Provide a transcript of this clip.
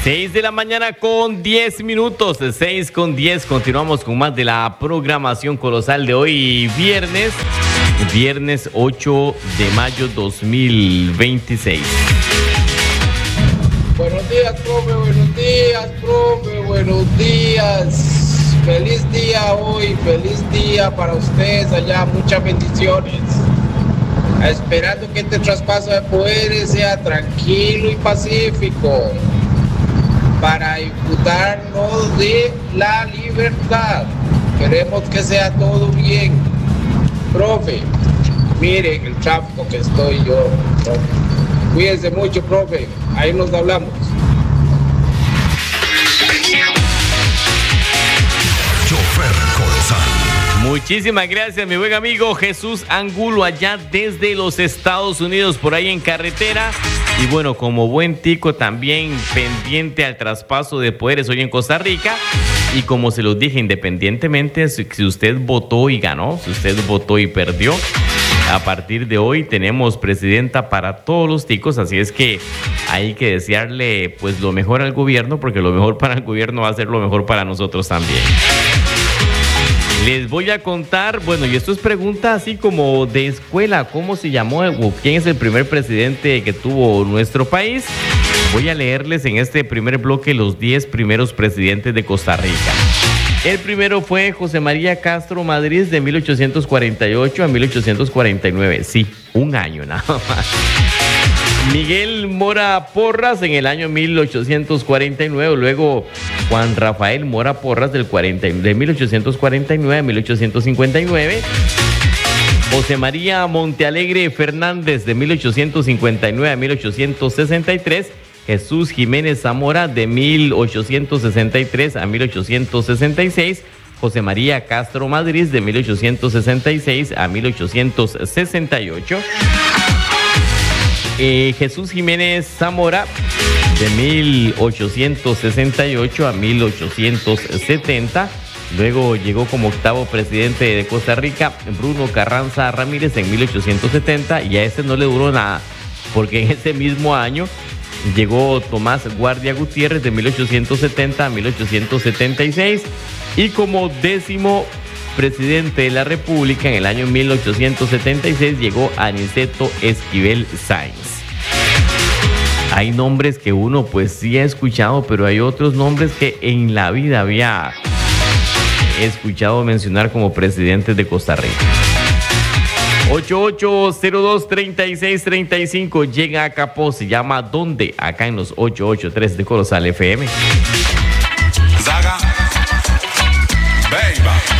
6 de la mañana con 10 minutos, 6 con 10. Continuamos con más de la programación colosal de hoy, viernes 8 de mayo 2026. Buenos días, profe, buenos días, profe, buenos días. Feliz día hoy, feliz día para ustedes allá, muchas bendiciones. Esperando que este traspaso de poderes sea tranquilo y pacífico para disfrutarnos de la libertad. Queremos que sea todo bien. Profe, miren el tráfico que estoy yo, profe. Cuídense mucho, profe. Ahí nos hablamos. Chofer Colosal. Muchísimas gracias, mi buen amigo Jesús Angulo, allá desde los Estados Unidos, por ahí en carretera. Y bueno, como buen tico, también pendiente al traspaso de poderes hoy en Costa Rica. Y como se los dije, independientemente si usted votó y ganó, si usted votó y perdió, a partir de hoy tenemos presidenta para todos los ticos, así es que hay que desearle pues lo mejor al gobierno, porque lo mejor para el gobierno va a ser lo mejor para nosotros también. Les voy a contar, bueno, y esto es pregunta así como de escuela, ¿cómo se llamó o quién es el primer presidente que tuvo nuestro país? Voy a leerles en este primer bloque los 10 primeros presidentes de Costa Rica. El primero fue José María Castro Madrid, de 1848 a 1849. Sí, un año nada más. Miguel Mora Porras en el año 1849. Luego Juan Rafael Mora Porras de 1849 a 1859. José María Montealegre Fernández de 1859 a 1863. Jesús Jiménez Zamora de 1863 a 1866. José María Castro Madrid de 1866 a 1868. Jesús Jiménez Zamora de 1868 a 1870. Luego llegó como octavo presidente de Costa Rica Bruno Carranza Ramírez en 1870, y a ese no le duró nada, porque en ese mismo año llegó Tomás Guardia Gutiérrez de 1870 a 1876, y como décimo presidente de la República en el año 1876 llegó Aniceto Esquivel Sáenz. Hay nombres que uno pues sí ha escuchado, pero hay otros nombres que en la vida había escuchado mencionar como presidentes de Costa Rica. 8802-3635 llega a Capó, se llama ¿Dónde? Acá en los 883 de Colosal FM. Zaga, Beiba.